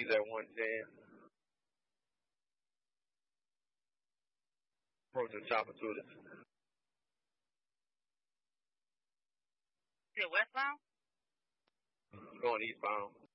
He's at 110. Approaching Chapatutas. Is it westbound? Going eastbound.